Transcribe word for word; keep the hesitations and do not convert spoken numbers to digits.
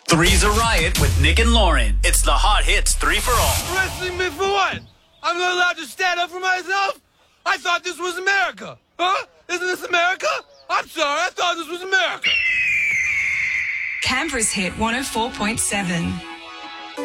Three's a Riot with Nick and Lauren. It's the Hot Hits three for all. Arresting me for what? I'm not allowed to stand up for myself? I thought this was America. Huh? Isn't this America? I'm sorry, I thought this was America. Canberra's Hit one oh four point seven.